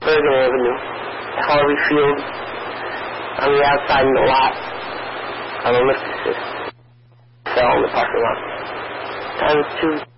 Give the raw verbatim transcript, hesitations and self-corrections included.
Bergen Avenue, Harvey Field, on the outside in the lot, on the lift assist. Fell in the parking lot. Times two.